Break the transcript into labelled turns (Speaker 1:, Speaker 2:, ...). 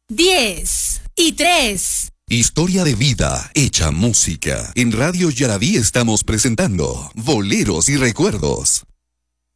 Speaker 1: 10 y 3.
Speaker 2: Historia de vida hecha música. En Radio Yaraví estamos presentando Boleros y Recuerdos.